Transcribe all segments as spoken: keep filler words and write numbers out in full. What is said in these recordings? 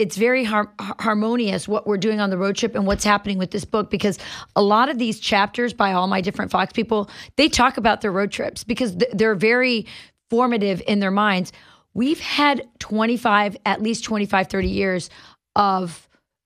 it's very har- harmonious what we're doing on the road trip and what's happening with this book, because a lot of these chapters by all my different Fox people, they talk about their road trips because th- they're very formative in their minds. We've had twenty-five, at least twenty-five, thirty years of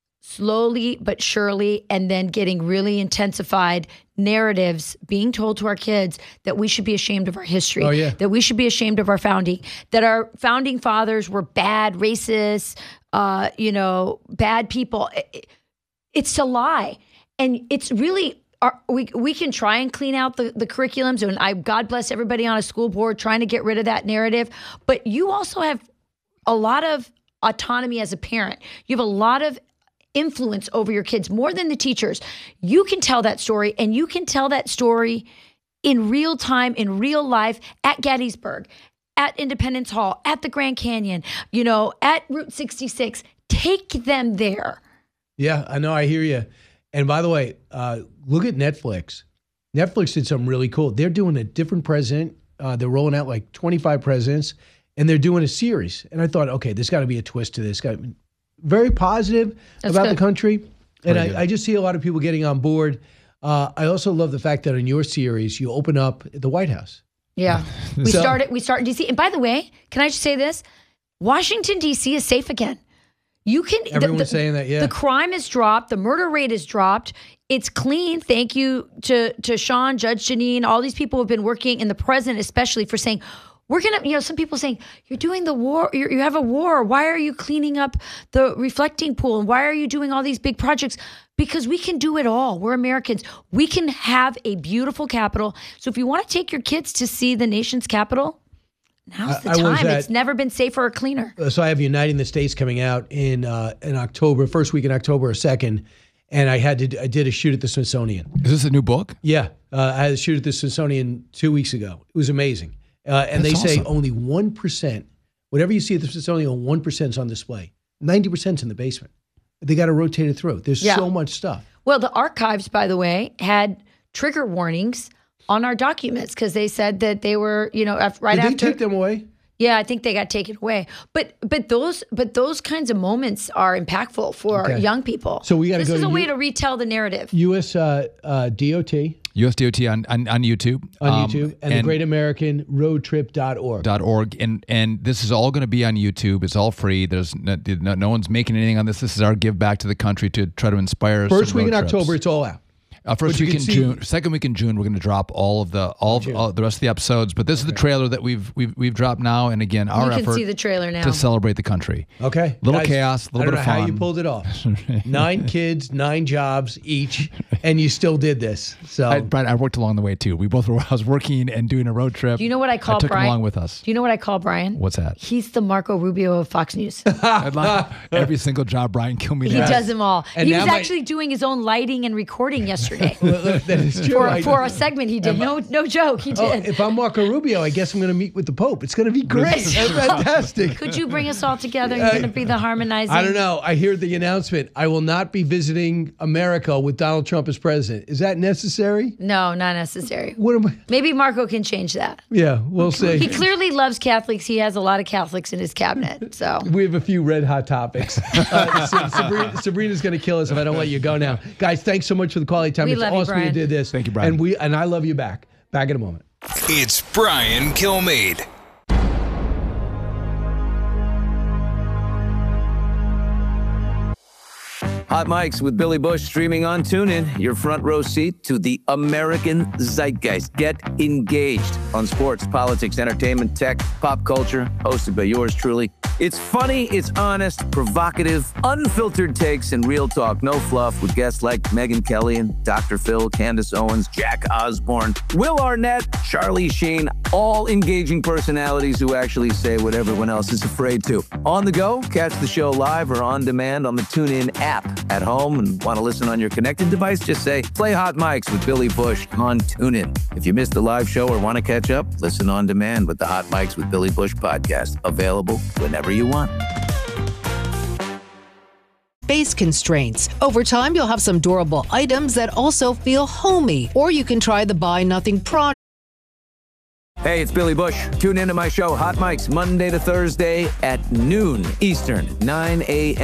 slowly but surely, and then getting really intensified narratives being told to our kids that we should be ashamed of our history, oh, yeah. that we should be ashamed of our founding, that our founding fathers were bad, racist, uh, you know, bad people. It, it's a lie. And it's really, our, we we can try and clean out the, the curriculums, and I God bless everybody on a school board trying to get rid of that narrative. But you also have a lot of autonomy as a parent. You have a lot of influence over your kids, more than the teachers. You can tell that story, and you can tell that story in real time, in real life, at Gettysburg, at Independence Hall, at the Grand Canyon, you know, at Route sixty-six. Take them there. Yeah, I know. I hear you. And by the way, uh, look at Netflix. Netflix did something really cool. They're doing a different president. Uh, they're rolling out like twenty-five presidents, and they're doing a series. And I thought, okay, there's got to be a twist to this. Got very positive That's about good. the country. And I, I just see a lot of people getting on board. Uh, I also love the fact that in your series, you open up at the White House. Yeah. We So- started we start in D C. And by the way, can I just say this? Washington, D C is safe again. You can Everyone's the, the, saying that, yeah. The crime has dropped, the murder rate has dropped. It's clean. Thank you to to Sean, Judge Janine, all these people have been working, and the president especially, for saying, we're going to, you know, some people saying, you're doing the war, you're, you have a war. Why are you cleaning up the reflecting pool? And why are you doing all these big projects? Because we can do it all. We're Americans. We can have a beautiful capital. So if you want to take your kids to see the nation's capital, now's the I- I was time. at- It's never been safer or cleaner. Uh, So I have Uniting the States coming out in uh, in October, first week in October or second. And I had to, I did a shoot at the Smithsonian. Is this a new book? Yeah. Uh, I had a shoot at the Smithsonian two weeks ago. It was amazing. Uh, and That's they say awesome. only one percent, whatever you see at the Smithsonian, one percent is on display. ninety percent is in the basement. They got to rotate it through. There's Yeah. so much stuff. Well, the archives, by the way, had trigger warnings on our documents because they said that they were, you know, af- right Did they after. take them away? Yeah, I think they got taken away. But but those but those kinds of moments are impactful for Okay. young people. So we gotta This go is to a way you- to retell the narrative. U S uh, uh, D O T U S D O T on, on, on YouTube. on Um, YouTube and, the Great American Road Trip dot org. dot org, and and this is all going to be on YouTube. It's all free. There's no, no, no one's making anything on this. This is our give back to the country to try to inspire. First some week in road trips. October, it's all out. Uh, first But you week can in see- June, second week in June, we're going to drop all of the all of all, the rest of the episodes. But this is the trailer that we've we've we've dropped now, and again, our You can effort see the trailer now. to celebrate the country. Okay. Little Guys, chaos, a little I don't bit know of how fun. you pulled it off. Nine kids, nine jobs each, and you still did this. So I, Brian, I worked along the way too. We both were. I was working and doing a road trip. Do you know what I call I took Brian? him along with us. Do you know what I call Brian? What's that? He's the Marco Rubio of Fox News. I'd like every single job Brian Kilmeade He has. does them all. And he was now my- actually doing his own lighting and recording yesterday that is true. for, I- for a segment he did. No no joke, he Oh, did. if I'm Marco Rubio, I guess I'm going to meet with the Pope. It's going to be great. That's fantastic. Could you bring us all together? You're going to be the harmonizing. I don't know. I hear the announcement. I will not be visiting America with Donald Trump as president. Is that necessary? No, not necessary. What am I? Maybe Marco can change that. Yeah, we'll see. He clearly loves Catholics. He has a lot of Catholics in his cabinet. So We have a few red hot topics. Uh, Sa- Sabrina, Sabrina's going to kill us if I don't let you go now. Guys, thanks so much for the quality time. We it's love you, awesome you Brian. did this. Thank you, Brian. And we and I love you back. Back in a moment. It's Brian Kilmeade. Hot Mics with Billy Bush streaming on TuneIn, your front row seat to the American zeitgeist. Get engaged on sports, politics, entertainment, tech, pop culture, hosted by yours truly. It's funny, it's honest, provocative, unfiltered takes, and real talk. No fluff with guests like Megyn Kelly and Doctor Phil, Candace Owens, Jack Osborne, Will Arnett, Charlie Sheen, all engaging personalities who actually say what everyone else is afraid to. On the go, catch the show live or on demand on the TuneIn app. At home and want to listen on your connected device, just say, play Hot Mics with Billy Bush on TuneIn. If you missed the live show or want to catch up, listen on demand with the Hot Mics with Billy Bush podcast. Available whenever you want. Space constraints. Over time, you'll have some durable items that also feel homey. Or you can try the Buy Nothing product. Hey, it's Billy Bush. Tune into my show, Hot Mics, Monday to Thursday at noon Eastern, nine a.m.